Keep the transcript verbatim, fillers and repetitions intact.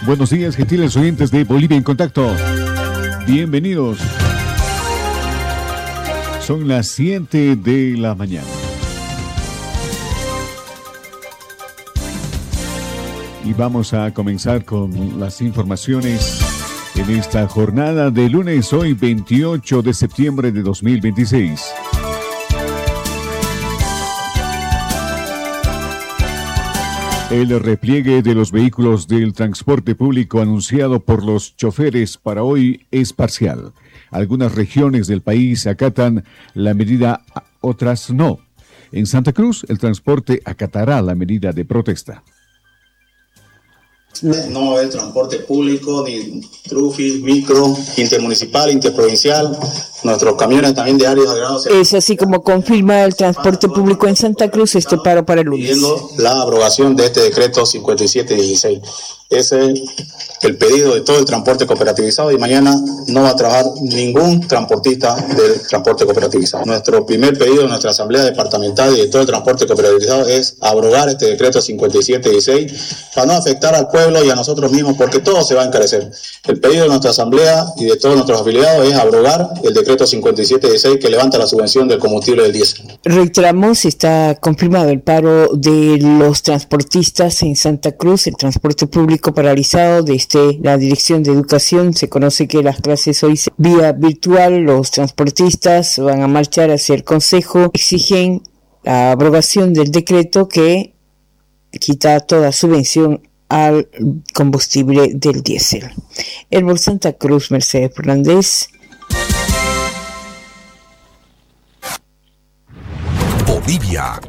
Buenos días, gentiles oyentes de Bolivia en Contacto. Bienvenidos. Son las siete de la mañana. Y vamos a comenzar con las informaciones en esta jornada de lunes, hoy veintiocho de septiembre de dos mil veintiséis. El repliegue de los vehículos del transporte público anunciado por los choferes para hoy es parcial. Algunas regiones del país acatan la medida, otras no. En Santa Cruz, el transporte acatará la medida de protesta. No va a haber transporte público, ni trufis, micro, intermunicipal, interprovincial. Nuestros camiones también de áreas agregados. Es así como confirma el transporte público en Santa Cruz este paro para el lunes. Pidiendo la abrogación de este decreto cincuenta y siete dieciséis. Ese es el pedido de todo el transporte cooperativizado y mañana no va a trabajar ningún transportista del transporte cooperativizado. Nuestro primer pedido en nuestra asamblea departamental y de todo el transporte cooperativizado es abrogar este decreto cincuenta y siete dieciséis para no afectar al pueblo y a nosotros mismos porque todo se va a encarecer. El pedido de nuestra asamblea y de todos nuestros afiliados es abrogar el decreto cincuenta y siete dieciséis que levanta la subvención del combustible del diésel. Reiteramos, está confirmado el paro de los transportistas en Santa Cruz, el transporte público paralizado desde la Dirección de Educación. Se conoce que las clases hoy se vía virtual. Los transportistas van a marchar hacia el Consejo, exigen la abrogación del decreto que quita toda subvención al combustible del diésel. El Santa Cruz, Mercedes Fernández. Bolivia